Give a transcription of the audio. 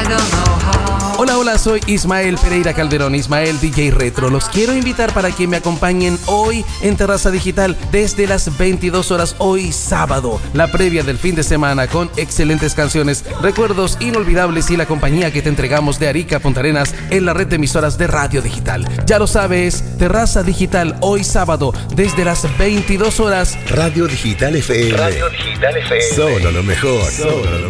Hola, hola, soy Ismael Pereira Calderón, Ismael DJ Retro. Los quiero invitar para que me acompañen hoy en Terraza Digital desde las 22 horas, hoy sábado. La previa del fin de semana con excelentes canciones, recuerdos inolvidables y la compañía que te entregamos de Arica a Punta Arenas en la red de emisoras de Radio Digital. Ya lo sabes, Terraza Digital hoy sábado desde las 22 horas. Radio Digital FM. Radio Digital FM. Solo lo mejor. Solo lo